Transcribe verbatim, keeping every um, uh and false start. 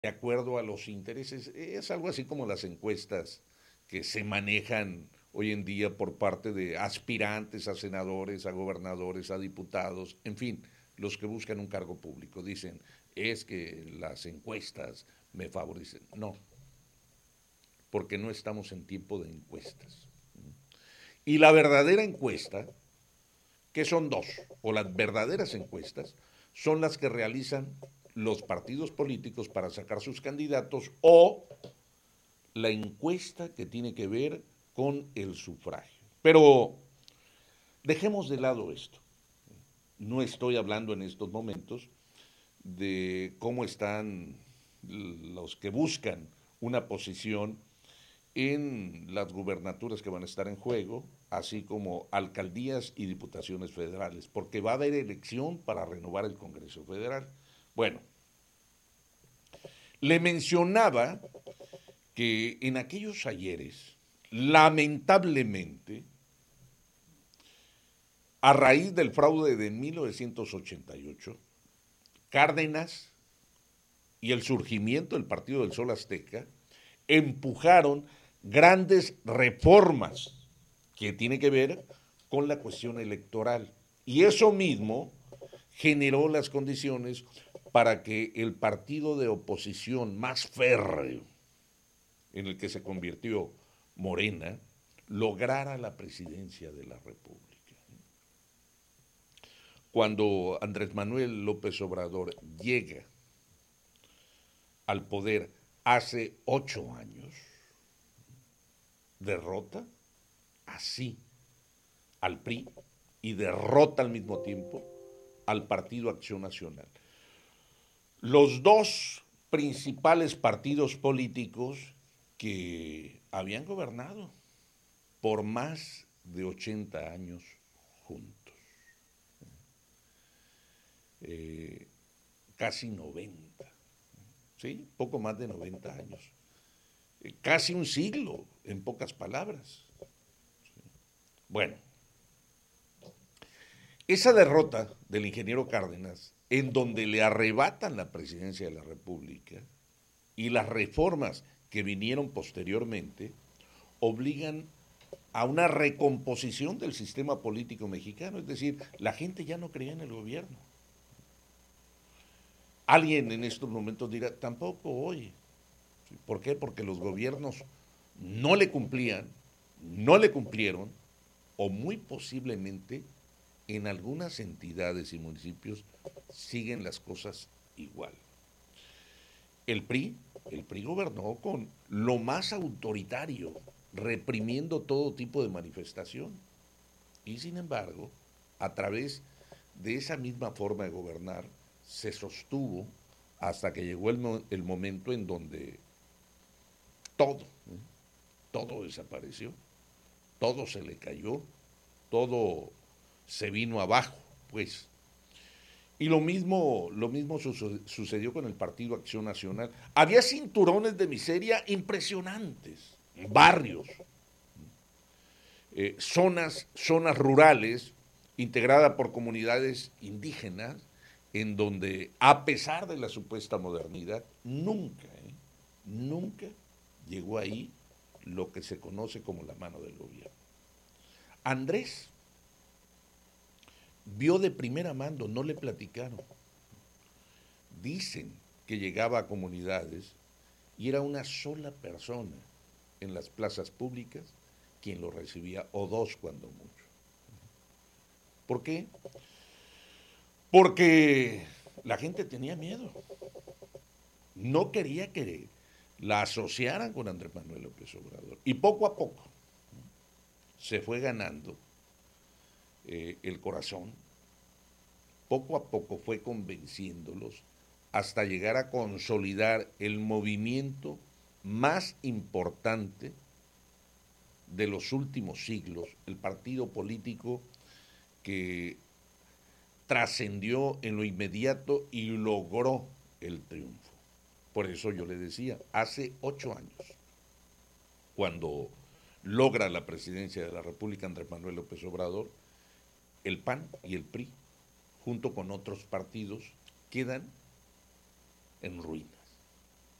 de acuerdo a los intereses. Es algo así como las encuestas que se manejan hoy en día por parte de aspirantes a senadores, a gobernadores, a diputados, en fin, los que buscan un cargo público. Dicen, es que las encuestas me favorecen. No, porque no estamos en tiempo de encuestas. Y la verdadera encuesta, que son dos, o las verdaderas encuestas, son las que realizan los partidos políticos para sacar sus candidatos o la encuesta que tiene que ver con el sufragio. Pero dejemos de lado esto. No estoy hablando en estos momentos de cómo están los que buscan una posición en las gubernaturas que van a estar en juego, así como alcaldías y diputaciones federales, porque va a haber elección para renovar el Congreso Federal. Bueno, le mencionaba que en aquellos ayeres, lamentablemente, a raíz del fraude de mil novecientos ochenta y ocho, Cárdenas y el surgimiento del Partido del Sol Azteca empujaron grandes reformas que tienen que ver con la cuestión electoral. Y eso mismo generó las condiciones para que el partido de oposición más férreo, en el que se convirtió Morena, lograra la presidencia de la República. Cuando Andrés Manuel López Obrador llega al poder hace ocho años, derrota así al P R I y derrota al mismo tiempo al Partido Acción Nacional. Los dos principales partidos políticos que habían gobernado por más de ochenta años juntos. Eh, casi noventa, ¿sí? Poco más de noventa años. Eh, casi un siglo, en pocas palabras. Bueno, esa derrota del ingeniero Cárdenas, en donde le arrebatan la presidencia de la República, y las reformas que vinieron posteriormente, obligan a una recomposición del sistema político mexicano. Es decir, la gente ya no creía en el gobierno. Alguien en estos momentos dirá, tampoco hoy. ¿Por qué? Porque los gobiernos no le cumplían, no le cumplieron, o muy posiblemente en algunas entidades y municipios siguen las cosas igual. El P R I, el P R I gobernó con lo más autoritario, reprimiendo todo tipo de manifestación. Y sin embargo, a través de esa misma forma de gobernar, se sostuvo hasta que llegó el, mo el momento en donde todo, ¿eh? todo desapareció, todo se le cayó, todo se vino abajo, pues. Y lo mismo, lo mismo sucedió con el Partido Acción Nacional. Había cinturones de miseria impresionantes, barrios, eh, zonas, zonas rurales integradas por comunidades indígenas, en donde, a pesar de la supuesta modernidad, nunca, ¿eh? nunca llegó ahí lo que se conoce como la mano del gobierno. Andrés vio de primera mano, no le platicaron. Dicen que llegaba a comunidades y era una sola persona en las plazas públicas quien lo recibía, o dos cuando mucho. ¿Por qué? Porque la gente tenía miedo. No quería que la asociaran con Andrés Manuel López Obrador. Y poco a poco se fue ganando eh, el corazón. Poco a poco fue convenciéndolos hasta llegar a consolidar el movimiento más importante de los últimos siglos, el partido político que trascendió en lo inmediato y logró el triunfo. Por eso yo le decía, hace ocho años, cuando logra la presidencia de la República Andrés Manuel López Obrador, el P A N y el P R I, junto con otros partidos, quedan en ruinas.